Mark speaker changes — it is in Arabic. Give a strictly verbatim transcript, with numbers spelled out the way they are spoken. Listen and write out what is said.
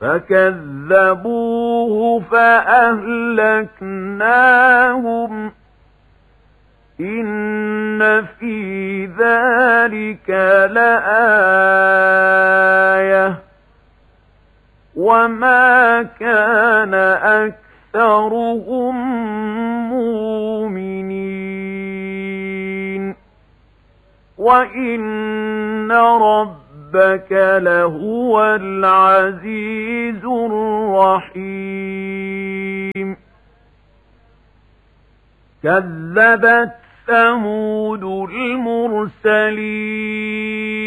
Speaker 1: فكذبوه فأهلكناهم إن في ذلك لآية وما كان أكثرهم مؤمنين وإن ربك لهو العزيز الرحيم كذبت ثمود المرسلين